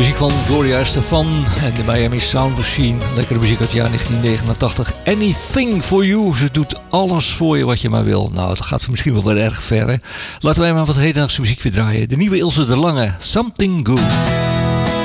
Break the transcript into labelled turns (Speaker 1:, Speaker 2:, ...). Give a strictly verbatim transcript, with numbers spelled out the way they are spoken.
Speaker 1: muziek van Gloria Estefan en de Miami Sound Machine. Lekkere muziek uit het jaar negentien negenentachtig. Anything for you. Ze doet alles voor je wat je maar wil. Nou, dat gaat misschien wel weer erg ver, hè? Laten wij maar wat hedendaagse muziek weer draaien. De nieuwe Ilse de Lange. Something Good.